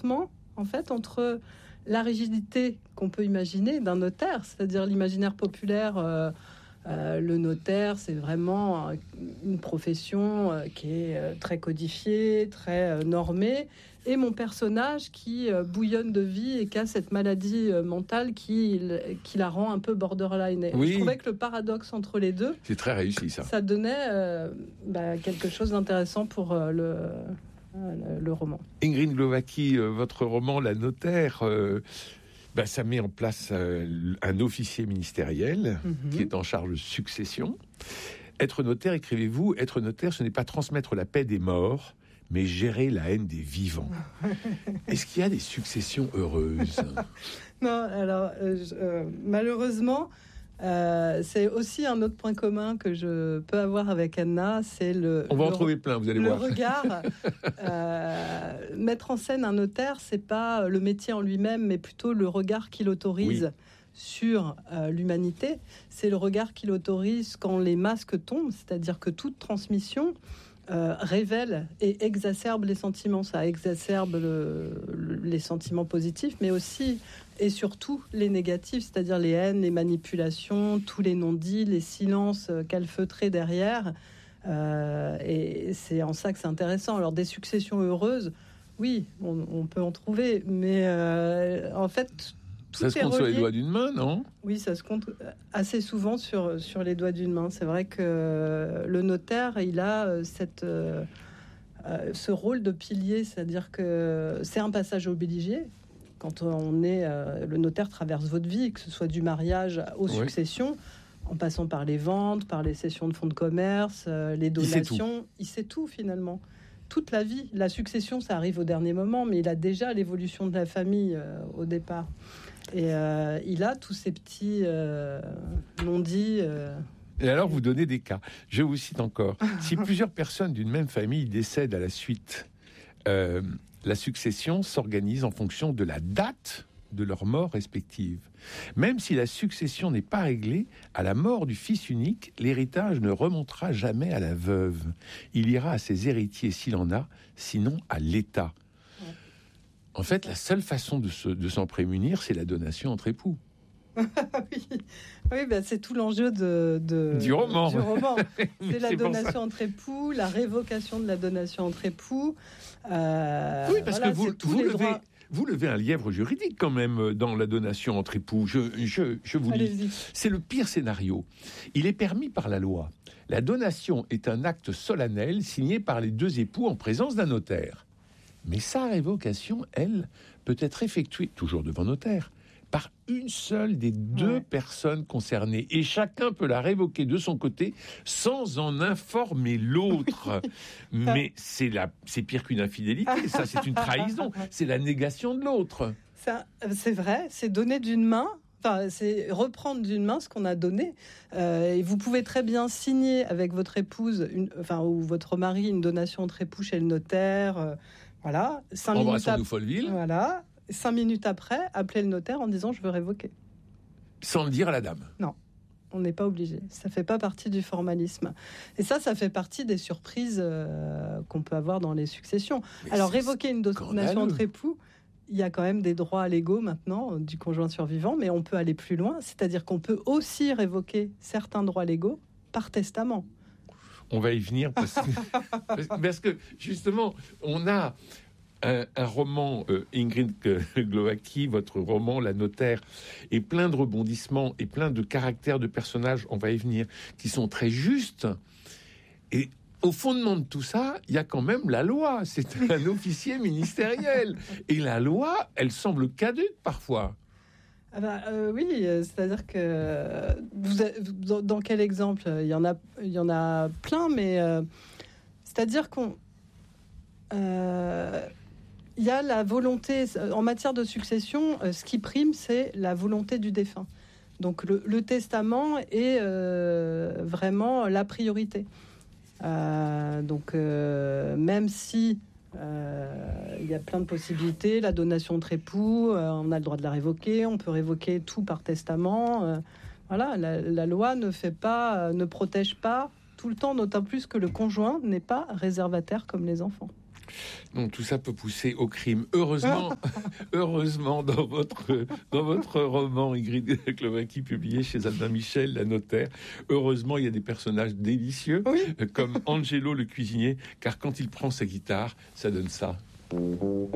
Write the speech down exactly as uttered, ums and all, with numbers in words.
l'affrontement, en fait, entre la rigidité qu'on peut imaginer d'un notaire, c'est-à-dire l'imaginaire populaire. Euh, euh, le notaire, c'est vraiment une profession euh, qui est euh, très codifiée, très euh, normée. Et mon personnage qui euh, bouillonne de vie et qui a cette maladie euh, mentale qui, qui la rend un peu borderline. Et oui. Je trouvais que le paradoxe entre les deux, c'est très réussi ça. Ça donnait euh, bah, quelque chose d'intéressant pour euh, le, euh, le roman. Ingrid Glowacki, euh, votre roman La Notaire, euh, bah, ça met en place euh, un officier ministériel mm-hmm. qui est en charge de succession. Être notaire, écrivez-vous, être notaire, ce n'est pas transmettre la paix des morts, mais gérer la haine des vivants. Est-ce qu'il y a des successions heureuses ? Non, alors euh, je, euh, malheureusement, euh, c'est aussi un autre point commun que je peux avoir avec Anna, c'est le. On va le, en trouver plein, vous allez le voir. Le regard. euh, mettre en scène un notaire, c'est pas le métier en lui-même, mais plutôt le regard qu'il autorise. Oui. Sur euh, l'humanité. C'est le regard qu'il autorise quand les masques tombent, c'est-à-dire que toute transmission Euh, révèle et exacerbe les sentiments. Ça exacerbe le, le, les sentiments positifs, mais aussi et surtout les négatifs, c'est-à-dire les haines, les manipulations, tous les non-dits, les silences calfeutrés derrière. Euh, et c'est en ça que c'est intéressant. Alors, des successions heureuses, oui, on, on peut en trouver, mais euh, en fait... Tout ça se compte relié. Sur les doigts d'une main, non ? Oui, ça se compte assez souvent sur, sur les doigts d'une main. C'est vrai que le notaire, il a cette, euh, ce rôle de pilier, c'est-à-dire que c'est un passage obligé. Quand on est... Euh, le notaire traverse votre vie, que ce soit du mariage aux oui. successions, en passant par les ventes, par les cessions de fonds de commerce, euh, les donations. Il sait tout, il sait tout finalement. Toute la vie. La succession, ça arrive au dernier moment, mais il a déjà l'évolution de la famille euh, au départ. Et euh, il a tous ces petits euh, non-dits. Euh... Et alors, vous donnez des cas. Je vous cite encore. Si plusieurs personnes d'une même famille décèdent à la suite, euh, la succession s'organise en fonction de la date de leur mort respective. Même si la succession n'est pas réglée, à la mort du fils unique, l'héritage ne remontera jamais à la veuve. Il ira à ses héritiers s'il en a, sinon à l'État. Ouais. En fait, la seule façon de, se, de s'en prémunir, c'est la donation entre époux. oui, oui ben c'est tout l'enjeu de, de, du roman. Du roman. C'est la c'est donation entre époux, la révocation de la donation entre époux. Euh, oui, parce voilà, que vous, vous levez... droits... Vous levez un lièvre juridique quand même dans la donation entre époux. Je, je, je vous Allez-y. lis. C'est le pire scénario. Il est permis par la loi. La donation est un acte solennel signé par les deux époux en présence d'un notaire. Mais sa révocation, elle, peut être effectuée, toujours devant notaire, par une seule des deux ouais. personnes concernées. Et chacun peut la révoquer de son côté sans en informer l'autre. Mais c'est, la, c'est pire qu'une infidélité, ça, c'est une trahison. C'est la négation de l'autre. Ça, c'est vrai, c'est donner d'une main... Enfin, c'est reprendre d'une main ce qu'on a donné. Euh, et vous pouvez très bien signer avec votre épouse, une, enfin, ou votre mari, une donation entre époux chez le notaire. Euh, voilà. Cinq minutes ap- Folleville. Voilà. Cinq minutes après, appelez le notaire en disant « je veux révoquer ». Sans le dire à la dame. Non, on n'est pas obligé. Ça ne fait pas partie du formalisme. Et ça, ça fait partie des surprises euh, qu'on peut avoir dans les successions. Mais alors, révoquer une donation entre époux, il y a quand même des droits légaux maintenant du conjoint survivant, mais on peut aller plus loin. C'est-à-dire qu'on peut aussi révoquer certains droits légaux par testament. On va y venir parce que, parce que justement, on a... Un, un roman, euh, Ingrid Glowacki, votre roman, La Notaire, est plein de rebondissements et plein de caractères de personnages, on va y venir, qui sont très justes. Et au fondement de tout ça, il y a quand même la loi. C'est un officier ministériel. Et la loi, elle semble caduque parfois. Ah bah, euh, oui, c'est-à-dire que... Vous avez, dans, dans quel exemple ? Il y en a, il y en a plein, mais... Euh, c'est-à-dire qu'on... Euh, il y a la volonté, en matière de succession, ce qui prime, c'est la volonté du défunt. Donc le, le testament est euh, vraiment la priorité. Euh, donc euh, même si euh, il y a plein de possibilités, la donation entre époux, euh, on a le droit de la révoquer, on peut révoquer tout par testament. Euh, voilà, la, la loi ne fait pas, euh, ne protège pas tout le temps, d'autant plus que le conjoint n'est pas réservataire comme les enfants. Donc tout ça peut pousser au crime. Heureusement, heureusement dans votre dans votre roman Ingrid Glowacki publié chez Albin Michel, La Notaire, heureusement il y a des personnages délicieux oui. comme Angelo le cuisinier, car quand il prend sa guitare, ça donne ça.